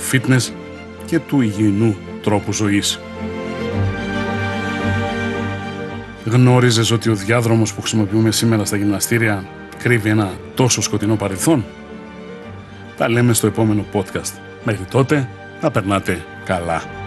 fitness και του υγιεινού τρόπου ζωής. Γνώριζες ότι ο διάδρομος που χρησιμοποιούμε σήμερα στα γυμναστήρια κρύβει ένα τόσο σκοτεινό παρελθόν? Τα λέμε στο επόμενο podcast. Μέχρι τότε, να περνάτε καλά.